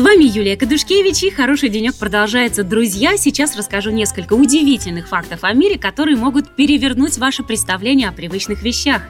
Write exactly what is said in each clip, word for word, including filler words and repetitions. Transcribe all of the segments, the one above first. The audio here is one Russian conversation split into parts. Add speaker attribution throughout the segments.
Speaker 1: вами Юлия Кадушкевич, и хороший денек продолжается. Друзья, сейчас расскажу несколько удивительных фактов о мире, которые могут перевернуть ваше представление о привычных вещах.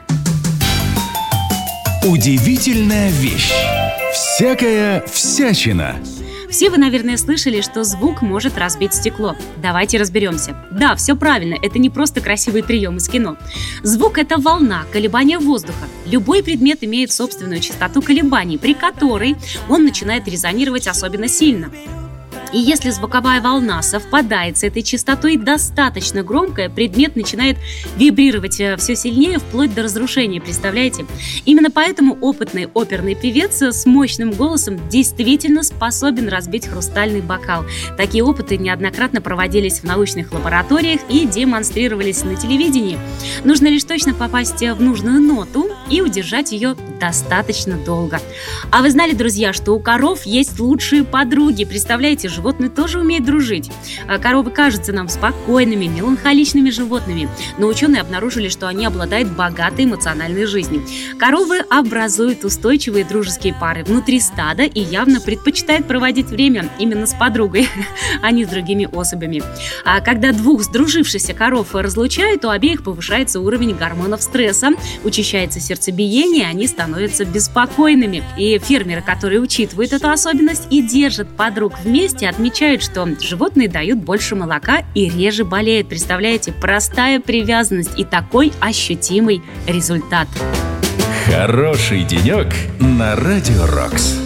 Speaker 2: Удивительная вещь. Всякая всячина.
Speaker 1: Все вы, наверное, слышали, что звук может разбить стекло. Давайте разберемся. Да, все правильно, это не просто красивый прием из кино. Звук – это волна, колебания воздуха. Любой предмет имеет собственную частоту колебаний, при которой он начинает резонировать особенно сильно. И если звуковая волна совпадает с этой частотой достаточно громкая, предмет начинает вибрировать все сильнее, вплоть до разрушения, представляете? Именно поэтому опытный оперный певец с мощным голосом действительно способен разбить хрустальный бокал. Такие опыты неоднократно проводились в научных лабораториях и демонстрировались на телевидении. Нужно лишь точно попасть в нужную ноту и удержать ее достаточно долго. А вы знали, друзья, что у коров есть лучшие подруги? Представляете, животные тоже умеют дружить. Коровы кажутся нам спокойными, меланхоличными животными, но ученые обнаружили, что они обладают богатой эмоциональной жизнью. Коровы образуют устойчивые дружеские пары внутри стада и явно предпочитают проводить время именно с подругой, а не с другими особями. А когда двух сдружившихся коров разлучают, у обеих повышается уровень гормонов стресса, учащается сердцебиение, они становятся беспокойными. И фермеры, которые учитывают эту особенность и держат подруг вместе, отмечают, что животные дают больше молока и реже болеют. Представляете, простая привязанность и такой ощутимый результат.
Speaker 2: Хороший денек на Радио Рокс.